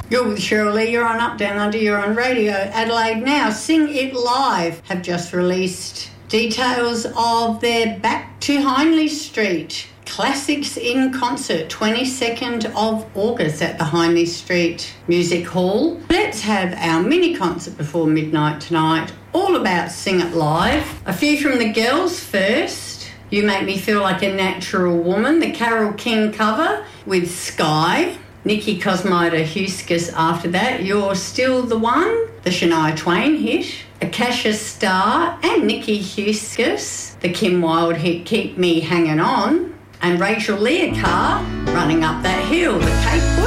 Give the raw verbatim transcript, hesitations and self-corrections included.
You're with Cheryl Lee, you're on Up, Down, Under, you're on Radio Adelaide Now. Sing It Live have just released details of their Back to Hindley Street Classics in Concert, twenty-second of August at the Hindley Street Music Hall. Let's have our mini concert before midnight tonight, all about Sing It Live. A few from the girls first. You Make Me Feel Like a Natural Woman, the Carole King cover with Sky. Nikki Cosmida Huskus after that, You're Still the One, the Shania Twain hit. Akasha Starr and Nikki Huskus, the Kim Wilde hit Keep Me Hanging On. And Rachel Leah Carr, Running Up That Hill, the Kate Bush